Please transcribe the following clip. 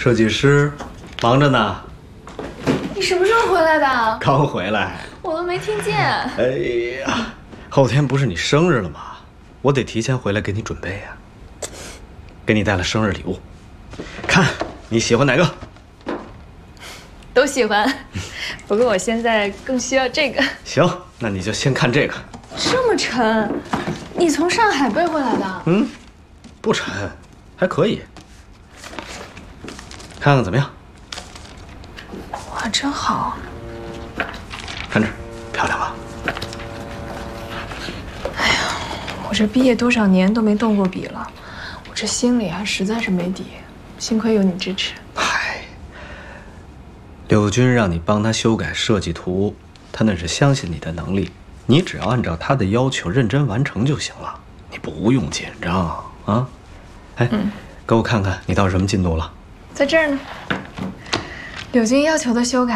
设计师，忙着呢。 你什么时候回来的？ 刚回来。 我都没听见。 哎呀，后天不是你生日了吗？我得提前回来给你准备呀。给你带了生日礼物，看你喜欢哪个？ 都喜欢，不过我现在更需要这个。 行，那你就先看这个。 这么沉，你从上海背回来的？ 嗯，不沉，还可以。看看怎么样？ 哇，真好。 看这儿，漂亮吧？ 哎呀，我这毕业多少年都没动过笔了，我这心里还实在是没底。幸亏有你支持。 嗨，柳军让你帮他修改设计图，他那是相信你的能力，你只要按照他的要求认真完成就行了，你不用紧张啊。哎，给我看看你到什么进度了？ 在这儿呢。柳军要求的修改